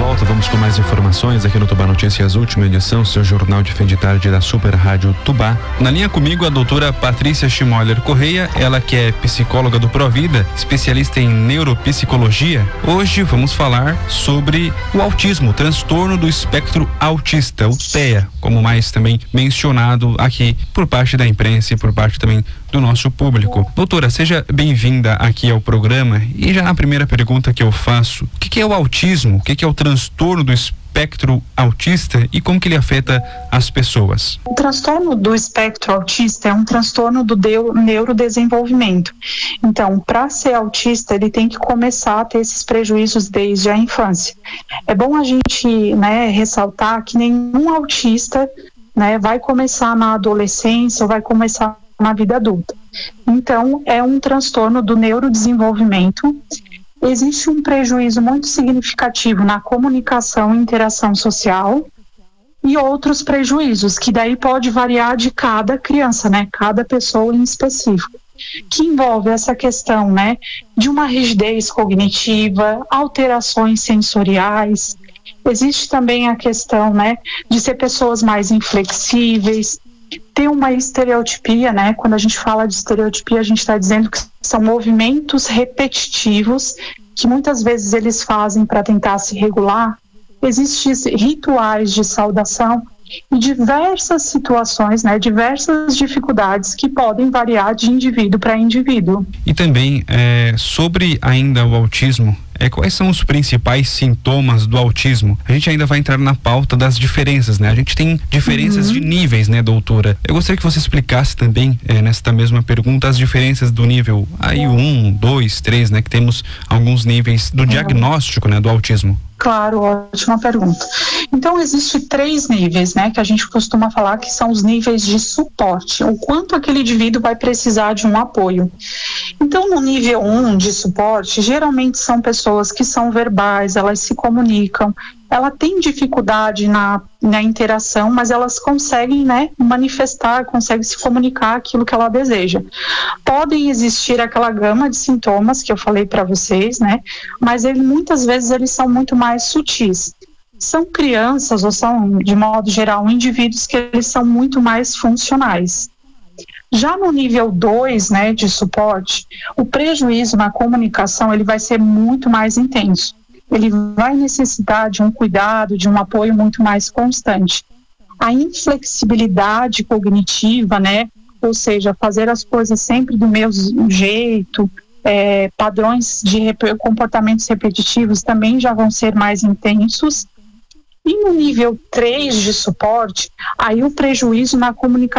volta, vamos com mais informações aqui no Tubá Notícias, última edição, seu jornal de fim de tarde da Super Rádio Tubá. Na linha comigo a doutora Patrícia Schmoller Correia, ela que é psicóloga do Provida, especialista em neuropsicologia. Hoje vamos falar sobre o autismo, o transtorno do espectro autista, o TEA, como mais também mencionado aqui por parte da imprensa e por parte também do nosso público. Doutora, seja bem-vinda aqui ao programa e já a primeira pergunta que eu faço, o que é o autismo? O que é o transtorno do espectro autista e como que ele afeta as pessoas? O transtorno do espectro autista é um transtorno do neurodesenvolvimento. Então, para ser autista, ele tem que começar a ter esses prejuízos desde a infância. É bom a gente, ressaltar que nenhum autista, vai começar na adolescência ou vai começar na vida adulta. Então, é um transtorno do neurodesenvolvimento. Existe um prejuízo muito significativo na comunicação e interação social e outros prejuízos, que daí pode variar de cada criança, cada pessoa em específico, que envolve essa questão, de uma rigidez cognitiva, alterações sensoriais. Existe também a questão, de ser pessoas mais inflexíveis, ter uma estereotipia, quando a gente fala de estereotipia, a gente está dizendo que são movimentos repetitivos que muitas vezes eles fazem para tentar se regular. Existem rituais de saudação e diversas situações, diversas dificuldades que podem variar de indivíduo para indivíduo. E também, sobre ainda o autismo, quais são os principais sintomas do autismo? A gente ainda vai entrar na pauta das diferenças, A gente tem diferenças de níveis, doutora? Eu gostaria que você explicasse também, nesta mesma pergunta, as diferenças do nível aí 1, 2, 3, que temos alguns níveis do diagnóstico, do autismo. Claro, ótima pergunta. Então, existem 3 níveis, que a gente costuma falar que são os níveis de suporte, o quanto aquele indivíduo vai precisar de um apoio. Então, no nível 1 de suporte, geralmente são pessoas que são verbais, elas se comunicam, ela tem dificuldade na interação, mas elas conseguem, manifestar, conseguem se comunicar aquilo que ela deseja. Podem existir aquela gama de sintomas que eu falei para vocês, mas muitas vezes eles são muito mais sutis. São crianças ou são, de modo geral, indivíduos que eles são muito mais funcionais. Já no nível 2, de suporte, o prejuízo na comunicação ele vai ser muito mais intenso. Ele vai necessitar de um cuidado, de um apoio muito mais constante. A inflexibilidade cognitiva, ou seja, fazer as coisas sempre do mesmo jeito, padrões de comportamentos repetitivos também já vão ser mais intensos. E no nível 3 de suporte, aí o prejuízo na comunicação